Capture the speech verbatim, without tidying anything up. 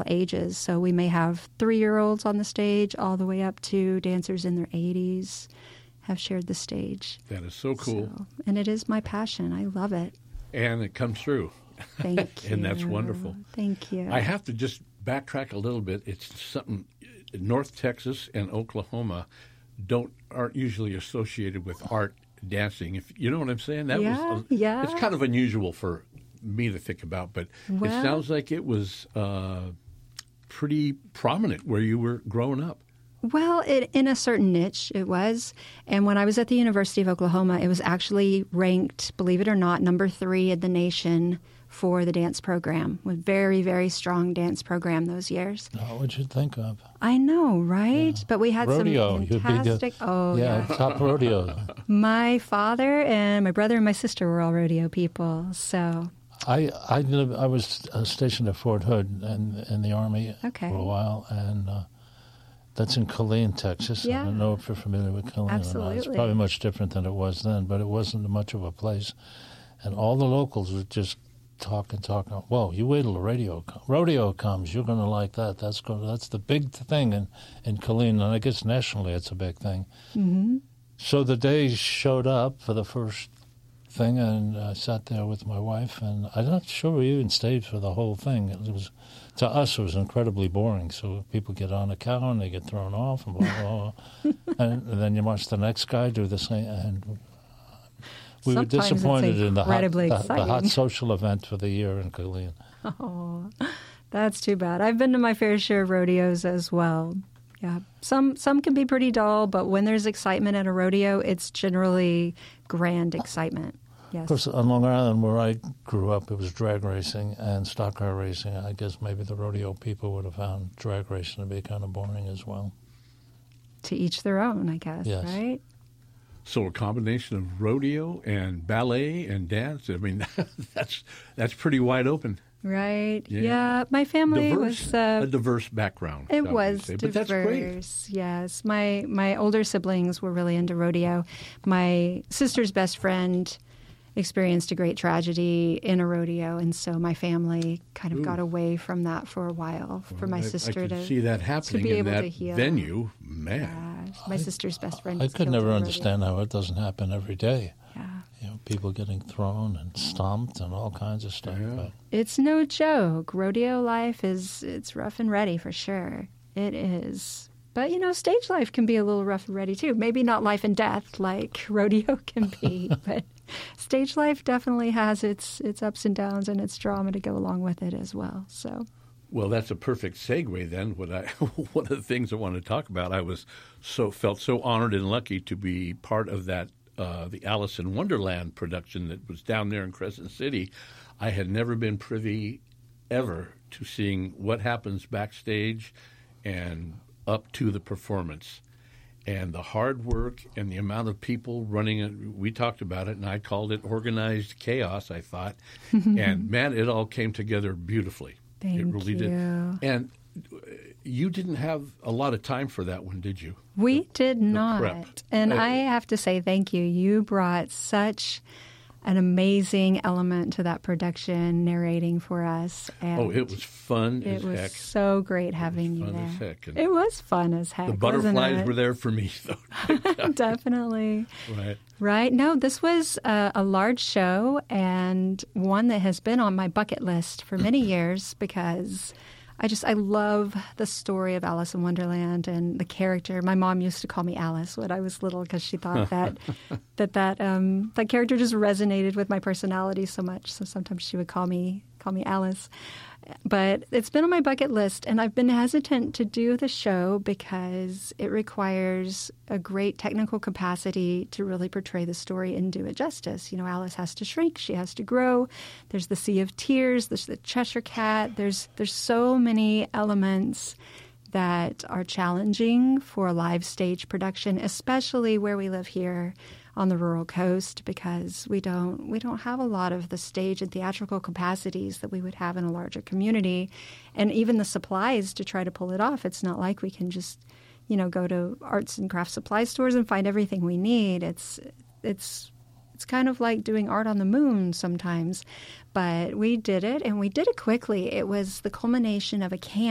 all ages. So we may have three-year-olds on the stage all the way up to dancers in their eighties have shared the stage. That is so cool. So, and it is my passion. I love it. And it comes through. Thank you. And that's wonderful. Thank you. I have to just backtrack a little bit. It's something North Texas and Oklahoma don't aren't usually associated with art dancing. If you know what I'm saying, that yeah, was yeah. It's kind of unusual for me to think about, but well, it sounds like it was uh, pretty prominent where you were growing up. Well, it, in a certain niche, it was. And when I was at the University of Oklahoma, it was actually ranked, believe it or not, number three in the nation for the dance program. A very, very strong dance program those years. Not what you'd think of. I know, right? Yeah. But we had rodeo. some You'd be fantastic... the, oh, yeah, yeah. top rodeo. My father and my brother and my sister were all rodeo people, so... I I, did, I was uh, stationed at Fort Hood in, in the Army okay. for a while, and uh, that's in Killeen, Texas. Yeah. I don't know if you're familiar with Killeen Absolutely. or not. It's probably much different than it was then, but it wasn't much of a place. And all the locals would just talk and talk. Whoa, you wait till the radio com- rodeo comes. You're going to like that. That's going. That's the big thing in, in Killeen, and I guess nationally it's a big thing. Mm-hmm. So the day showed up for the first thing, and I sat there with my wife, and I'm not sure we even stayed for the whole thing. It was, to us, it was incredibly boring. So people get on a cow and they get thrown off, and blah, blah, blah. and, and then you watch the next guy do the same. And we Sometimes were disappointed in the hot, the, the hot social event for the year in Killeen. Oh, that's too bad. I've been to my fair share of rodeos as well. Yeah, some some can be pretty dull, but when there's excitement at a rodeo, it's generally grand excitement. Yes. Of course, on Long Island, where I grew up, it was drag racing and stock car racing. I guess maybe the rodeo people would have found drag racing to be kind of boring as well. To each their own, I guess, yes. right? So a combination of rodeo and ballet and dance, I mean, that's that's pretty wide open. Right. Yeah. yeah. My family diverse, was uh, a diverse background. It was say. diverse. But that's great. Yes. My my older siblings were really into rodeo. My sister's best friend experienced a great tragedy in a rodeo, and so my family kind of Ooh. got away from that for a while. Well, for my I, sister I could to see that happening to be in able that to heal. venue. Man, yeah. My I, sister's best friend. I was could killed never in a understand rodeo. how it doesn't happen every day. Yeah. You know, people getting thrown and stomped and all kinds of stuff. Yeah. But It's no joke. Rodeo life is it's rough and ready for sure. It is. But, you know, stage life can be a little rough and ready, too. Maybe not life and death like rodeo can be, but stage life definitely has its its ups and downs and its drama to go along with it as well. So, well, that's a perfect segue then. What I one of the things I want to talk about, I was so felt so honored and lucky to be part of that uh, the Alice in Wonderland production that was down there in Crescent City. I had never been privy ever to seeing what happens backstage and up to the performance, and the hard work and the amount of people running it. We talked about it, and I called it organized chaos, I thought. And, man, it all came together beautifully. Thank it really you. did. And you didn't have a lot of time for that one, did you? We the, did the not. prep. And Uh, I have to say thank you. You brought such an amazing element to that production, narrating for us. And oh, it was fun It as was heck. so great having you fun there. as heck. And It was fun as heck. the wasn't butterflies it? were there for me, though. Definitely. Right. Right. No, this was a, a large show and one that has been on my bucket list for many years because I just, I love the story of Alice in Wonderland and the character. My mom used to call me Alice when I was little because she thought that that that, um, that character just resonated with my personality so much. So sometimes she would call me call me Alice. But it's been on my bucket list, and I've been hesitant to do the show because it requires a great technical capacity to really portray the story and do it justice. You know, Alice has to shrink, she has to grow. There's the Sea of Tears, there's the Cheshire Cat. There's there's so many elements that are challenging for a live stage production, especially where we live here on the rural coast, because we don't we don't have a lot of the stage and theatrical capacities that we would have in a larger community, and even the supplies to try to pull it off. It's not like we can just, you know, go to arts and craft supply stores and find everything we need. It's it's it's kind of like doing art on the moon sometimes, but we did it, and we did it quickly. It was the culmination of a camp.